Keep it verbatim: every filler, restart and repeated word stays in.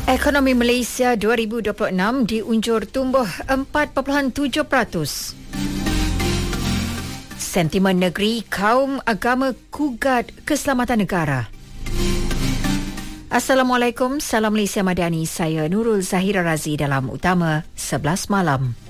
Ekonomi Malaysia dua ribu dua puluh enam diunjur tumbuh empat perpuluhan tujuh peratus. Sentimen negeri, kaum agama kugat keselamatan negara. Assalamualaikum, salam Malaysia Madani. Saya Nurul Zahira Razi dalam Utama sebelas Malam.